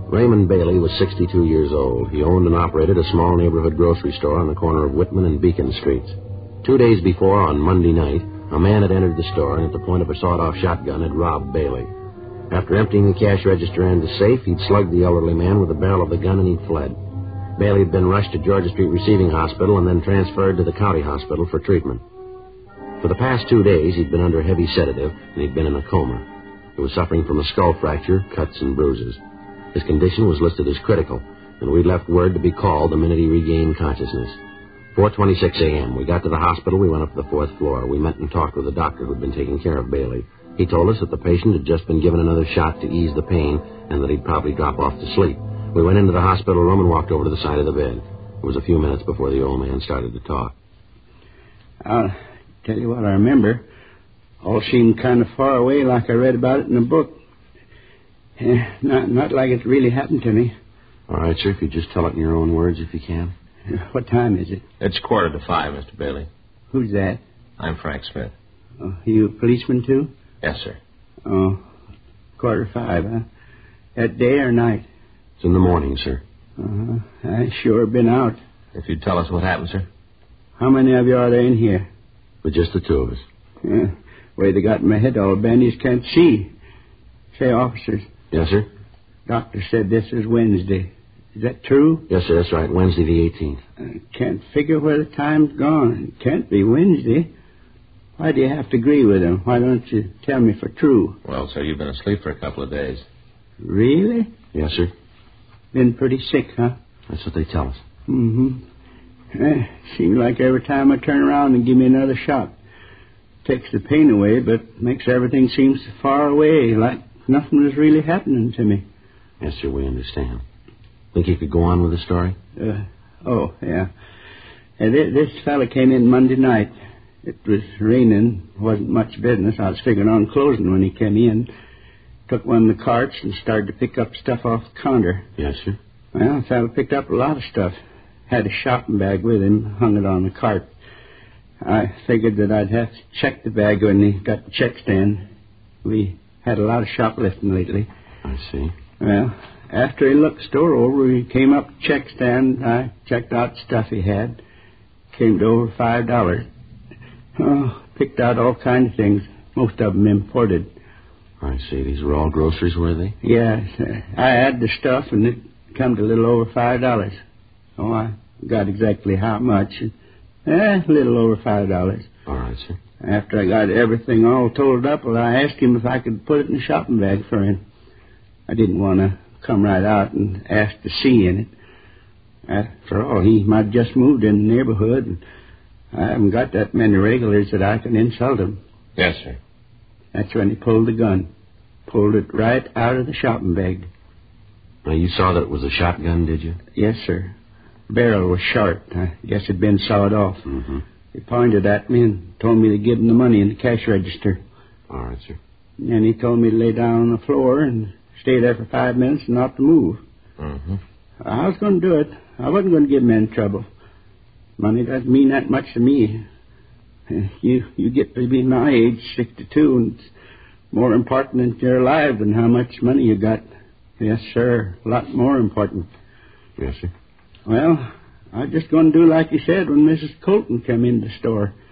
Raymond Bailey was 62 years old. He owned and operated a small neighborhood grocery store on the corner of Whitman and Beacon Streets. 2 days before, on Monday night, a man had entered the store and at the point of a sawed-off shotgun had robbed Bailey. After emptying the cash register and the safe, he'd slugged the elderly man with the barrel of the gun and he'd fled. Bailey had been rushed to Georgia Street Receiving Hospital and then transferred to the county hospital for treatment. For the past 2 days, he'd been under heavy sedative and he'd been in a coma. He was suffering from a skull fracture, cuts, and bruises. His condition was listed as critical, and we'd left word to be called the minute he regained consciousness. 4:26 a.m. We got to the hospital. We went up to the 4th floor. We met and talked with the doctor who'd been taking care of Bailey. He told us that the patient had just been given another shot to ease the pain and that he'd probably drop off to sleep. We went into the hospital room and walked over to the side of the bed. It was a few minutes before the old man started to talk. I'll tell you what I remember. All seemed kind of far away, like I read about it in a book. Not like it really happened to me. All right, sir, if you just tell it in your own words, if you can. What time is it? It's 4:45, Mr. Bailey. Who's that? I'm Frank Smith. Oh, you a policeman, too? Yes, sir. Oh, 4:45, huh? At day or night? It's in the morning, sir. I sure been out. If you'd tell us what happened, sir. How many of you are there in here? But just the two of us. Way they got my head all bandaged, can't see. Say, officers. Yes, sir? Doctor said this is Wednesday. Is that true? Yes, sir, that's right. Wednesday the 18th. I can't figure where the time's gone. It can't be Wednesday. Why do you have to agree with him? Why don't you tell me for true? Well, sir, you've been asleep for a couple of days. Really? Yes, sir. Been pretty sick, huh? That's what they tell us. Seems like every time I turn around and give me another shot. Takes the pain away, but makes everything seem so far away, like nothing was really happening to me. Yes, sir, we understand. Think you could go on with the story? Yeah. This fella came in Monday night. It was raining. Wasn't much business. I was figuring on closing when he came in. Took one of the carts and started to pick up stuff off the counter. Yes, sir. Well, the fella picked up a lot of stuff. Had a shopping bag with him, hung it on the cart. I figured that I'd have to check the bag when he got the check stand. We had a lot of shoplifting lately. I see. Well, after he looked the store over, he came up to the check stand. I checked out the stuff he had. Came to over $5. Picked out all kinds of things, most of them imported. I see. These were all groceries, were they? Yes. I had the stuff, and it come to a little over $5. Oh, I got exactly how much. A little over $5. All right, sir. After I got everything all totaled up, well, I asked him if I could put it in a shopping bag for him. I didn't want to come right out and ask to see in it. After all, he might have just moved in the neighborhood, and I haven't got that many regulars that I can insult him. Yes, sir. That's when he pulled the gun. Pulled it right out of the shopping bag. Now, you saw that it was a shotgun, did you? Yes, sir. Barrel was short. I guess it'd been sawed off. Mm-hmm. He pointed at me and told me to give him the money in the cash register. All right, sir. And he told me to lay down on the floor and stay there for 5 minutes and not to move. Mm-hmm. I was going to do it. I wasn't going to give him any trouble. Money doesn't mean that much to me. You get to be my age, 62, and it's more important that you're alive than how much money you got. Yes, sir. A lot more important. Yes, sir. Well, I was just going to do like you said when Mrs. Colton came in the store.